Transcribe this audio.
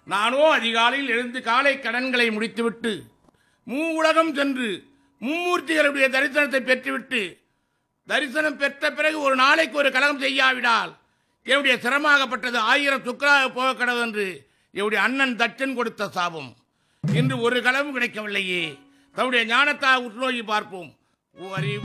நானோ அதிகாலையில் எழுந்து காலை கடன்களை முடித்துவிட்டு உலகம் சென்று மும்மூர்த்திகளுடைய தரிசனத்தை பெற்றுவிட்டு தரிசனம் பெற்ற பிறகு ஒரு நாளைக்கு ஒரு கலகம் செய்யாவிடால் என்னுடைய சிரமமாகப்பட்டது 1000 சுக்கராக போக கடவுள் என்று என்னுடைய அண்ணன் தட்சன் கொடுத்த சாபம். இன்று ஒரு கலவும் கிடைக்கவில்லையே. தன்னுடைய ஞானத்தாக உற்றுநோக்கி பார்ப்போம்.